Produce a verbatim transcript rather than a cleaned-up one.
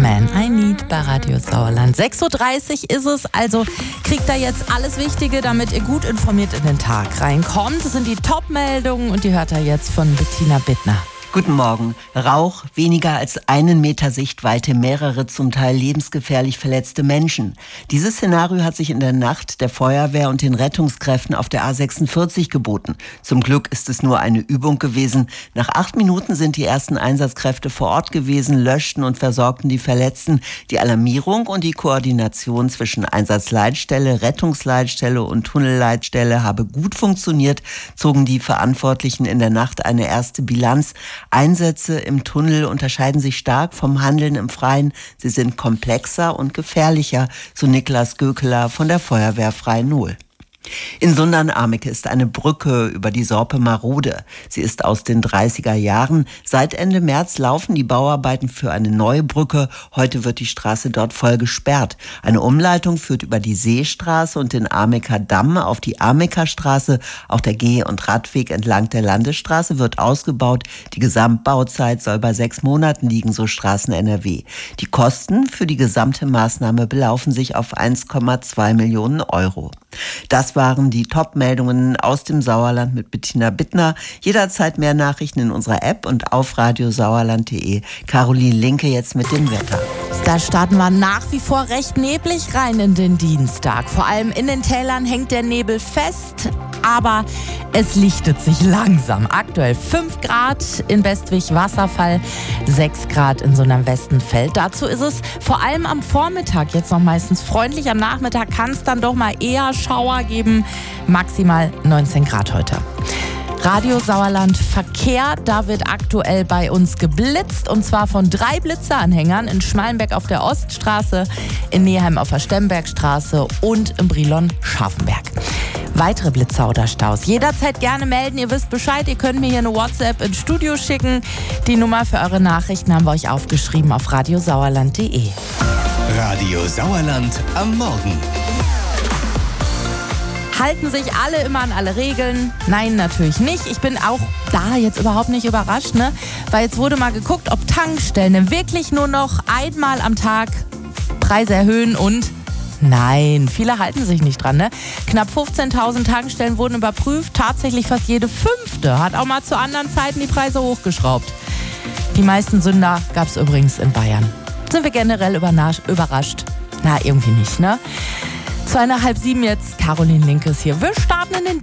Man I Need bei Radio Sauerland. sechs Uhr dreißig ist es, also kriegt ihr jetzt alles Wichtige, damit ihr gut informiert in den Tag reinkommt. Das sind die Top-Meldungen und die hört ihr jetzt von Bettina Bittner. Guten Morgen. Rauch, weniger als einen Meter Sichtweite, mehrere zum Teil lebensgefährlich verletzte Menschen. Dieses Szenario hat sich in der Nacht der Feuerwehr und den Rettungskräften auf der A sechsundvierzig geboten. Zum Glück ist es nur eine Übung gewesen. Nach acht Minuten sind die ersten Einsatzkräfte vor Ort gewesen, löschten und versorgten die Verletzten. Die Alarmierung und die Koordination zwischen Einsatzleitstelle, Rettungsleitstelle und Tunnelleitstelle habe gut funktioniert, zogen die Verantwortlichen in der Nacht eine erste Bilanz. Einsätze im Tunnel unterscheiden sich stark vom Handeln im Freien. Sie sind komplexer und gefährlicher, so Niklas Gökeler von der Feuerwehr Freie-Nohl. In Sundern-Ameke ist eine Brücke über die Sorpe marode. Sie ist aus den dreißiger Jahren. Seit Ende März laufen die Bauarbeiten für eine neue Brücke. Heute wird die Straße dort voll gesperrt. Eine Umleitung führt über die Seestraße und den Ameker Damm auf die Ameker Straße. Auch der Geh- und Radweg entlang der Landesstraße wird ausgebaut. Die Gesamtbauzeit soll bei sechs Monaten liegen, so Straßen N R W. Die Kosten für die gesamte Maßnahme belaufen sich auf eins Komma zwei Millionen Euro. Das waren die Top-Meldungen aus dem Sauerland mit Bettina Bittner. Jederzeit mehr Nachrichten in unserer App und auf radiosauerland punkt de. Caroline Linke jetzt mit dem Wetter. Da starten wir nach wie vor recht neblig rein in den Dienstag. Vor allem in den Tälern hängt der Nebel fest, aber es lichtet sich langsam. Aktuell fünf Grad in Bestwig Wasserfall, sechs Grad in Sundern-Westenfeld. Dazu ist es vor allem am Vormittag jetzt noch meistens freundlich. Am Nachmittag kann es dann doch mal eher Schauer geben. Maximal neunzehn Grad heute. Radio Sauerland Verkehr, da wird aktuell bei uns geblitzt und zwar von drei Blitzeranhängern in Schmalenberg auf der Oststraße, in Neheim auf der Stembergstraße und in Brilon-Scharfenberg. Weitere Blitzer oder Staus jederzeit gerne melden, ihr wisst Bescheid, ihr könnt mir hier eine WhatsApp ins Studio schicken. Die Nummer für eure Nachrichten haben wir euch aufgeschrieben auf radiosauerland punkt de. Radio Sauerland am Morgen. Halten sich alle immer an alle Regeln? Nein, natürlich nicht. Ich bin auch da jetzt überhaupt nicht überrascht, ne? Weil jetzt wurde mal geguckt, ob Tankstellen wirklich nur noch einmal am Tag Preise erhöhen und nein, viele halten sich nicht dran, ne? Knapp fünfzehntausend Tankstellen wurden überprüft, tatsächlich fast jede fünfte hat auch mal zu anderen Zeiten die Preise hochgeschraubt. Die meisten Sünder gab es übrigens in Bayern. Sind wir generell überrascht? Na, irgendwie nicht, ne? Zweieinhalb sieben jetzt, Caroline Linke ist hier. Wir starten in den